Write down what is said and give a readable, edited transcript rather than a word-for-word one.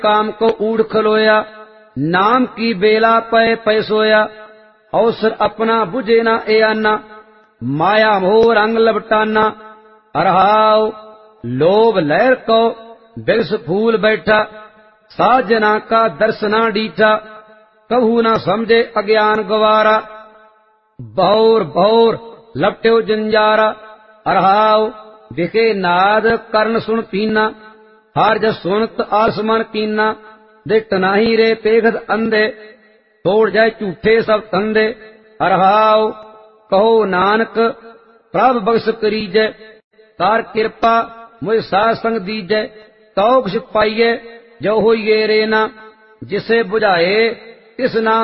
काम को ऊड़ खलोया, नाम की बेला पै पैसोया। अवसर अपना बुझे ना ए आना, माया मोह रंग लपटाना। अरहाव लोभ लहर को बिरस फूल बैठा, साजना का दर्शना डीठा। कभू ना समझे अज्ञान गवारा, बौर बौर लपट्यो जंजारा। अरहाव दिखे नाद कर्ण सुन पीना, हार जस सुनत आसमान कीना। दिट नाही रे पेखद अंधे, तोड़ जाए झूठे सब धंधे। अरहाव कहो नानक प्रभ बख्श करीजै, तार कृपा मुझ साध संग दीजै। तो कुछ पाइये जो होइए रे ना, जिसे बुझाए तिस नाम